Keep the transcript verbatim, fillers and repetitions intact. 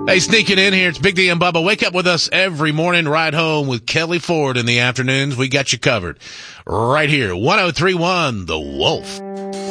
Hey, sneaking in here, it's Big D and Bubba. Wake up with us every morning, ride home with Kelly Ford in the afternoons. We got you covered right here. one oh three point one The Wolf.